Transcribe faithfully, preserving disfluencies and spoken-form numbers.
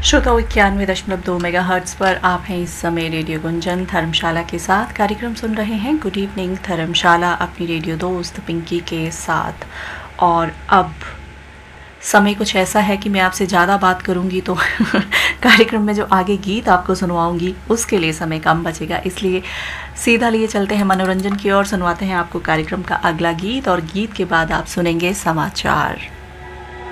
श्रोताओं इक्यानवे दशमलव दो मेगा हर्ट्स पर आप हैं इस समय रेडियो गुंजन धर्मशाला के साथ कार्यक्रम सुन रहे हैं गुड इवनिंग धर्मशाला अपनी रेडियो दोस्त पिंकी के साथ। और अब समय कुछ ऐसा है कि मैं आपसे ज़्यादा बात करूंगी तो कार्यक्रम में जो आगे गीत आपको सुनवाऊंगी उसके लिए समय कम बचेगा, इसलिए सीधा लिए चलते हैं मनोरंजन की ओर। सुनवाते हैं आपको कार्यक्रम का अगला गीत और गीत के बाद आप सुनेंगे समाचार।